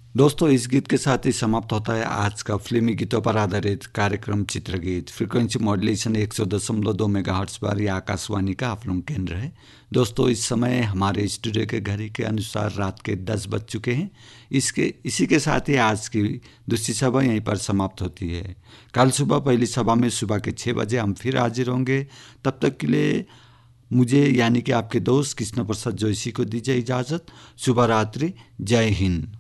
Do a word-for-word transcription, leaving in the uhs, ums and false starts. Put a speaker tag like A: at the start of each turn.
A: दोस्तों, इस गीत के साथ ही समाप्त होता है आज का फिल्मी गीतों पर आधारित कार्यक्रम चित्रगीत। फ्रीक्वेंसी मॉड्यूलेशन एक सौ दशमलव दो मेगाहर्ट्ज पर यह आकाशवाणी का आप लोग केंद्र है। दोस्तों, इस समय हमारे स्टूडियो के घड़ी के अनुसार रात के दस बज चुके हैं। इसके इसी के साथ ही आज की दूसरी सभा यहीं पर समाप्त होती है। कल सुबह पहली सभा में सुबह के छः बजे हम फिर हाजिर होंगे। तब तक के लिए मुझे यानी कि आपके दोस्त कृष्ण प्रसाद जोशी को दीजिए इजाज़त। शुभ रात्रि। जय हिंद।